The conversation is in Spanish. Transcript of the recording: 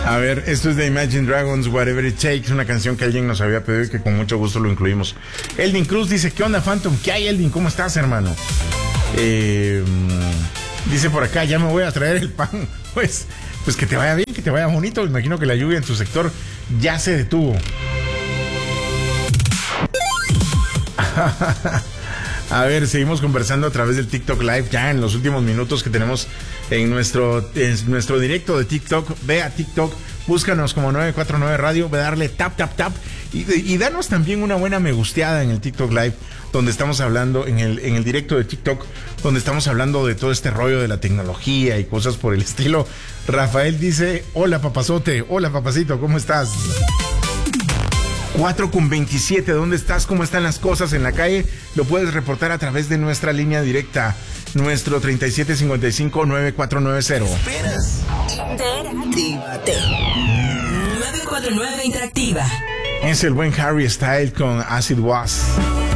A ver, esto es de Imagine Dragons, Whatever It Takes, una canción que alguien nos había pedido y que con mucho gusto lo incluimos. Eldin Cruz dice, ¿qué onda, Phantom? ¿Qué hay, Eldin? ¿Cómo estás, hermano? Dice por acá, ya me voy a traer el pan. Pues que te vaya bien, que te vaya bonito. Imagino que la lluvia en tu sector ya se detuvo. A ver, seguimos conversando a través del TikTok Live ya en los últimos minutos que tenemos en nuestro directo de TikTok. Ve a TikTok, búscanos como 949 Radio, ve a darle tap y danos también una buena me gusteada en el TikTok Live, donde estamos hablando, en el directo de TikTok, donde estamos hablando de todo este rollo de la tecnología y cosas por el estilo. Rafael dice, hola papazote, hola papacito, ¿cómo estás? 4:27, ¿dónde estás? ¿Cómo están las cosas en la calle? Lo puedes reportar a través de nuestra línea directa, nuestro 3755-9490. ¿Esperas? Interactívate. 949 Interactiva. Es el buen Harry Styles con As It Was.